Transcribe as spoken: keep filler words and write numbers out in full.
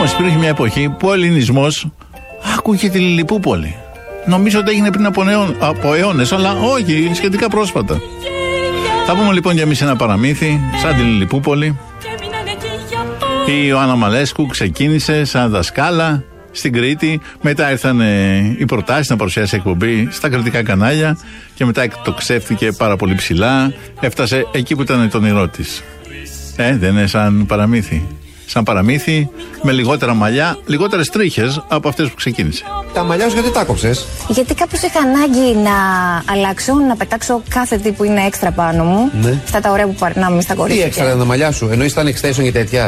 όμως υπήρχε μια εποχή που ο ελληνισμός άκουγε τη Λιλιπούπολη. Νομίζω ότι έγινε πριν από, νεό, από αιώνες, αλλά όχι, σχετικά πρόσφατα. Θα πούμε λοιπόν για εμείς ένα παραμύθι, σαν τη Λιλιπούπολη. Η Ιωάννα Μαλέσκου ξεκίνησε σαν δασκάλα στην Κρήτη. Μετά ήρθαν οι προτάσεις να παρουσιάσει εκπομπή στα κριτικά κανάλια. Και μετά εκτοξεύτηκε πάρα πολύ ψηλά. Έφτασε εκεί που ήταν το όνειρό της. Ε, δεν είναι σαν παραμύθι. Σαν παραμύθι, με λιγότερα μαλλιά, λιγότερες τρίχες από αυτές που ξεκίνησε. Τα μαλλιά σου γιατί τα κόψες? Γιατί κάπως είχα ανάγκη να αλλάξω, να πετάξω κάθε τι που είναι έξτρα πάνω μου. Ναι. Αυτά τα ωραία που περνάμε στα κορίτσια. Τι έξτρα τα μαλλιά σου, ενώ ήταν extension και τέτοια?